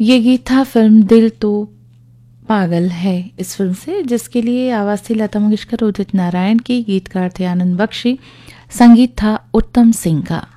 ये गीत था फिल्म दिल तो पागल है इस फिल्म से, जिसके लिए आवाज थी लता मंगेशकर, उदित नारायण की, गीतकार थे आनंद बख्शी, संगीत था उत्तम सिंह का।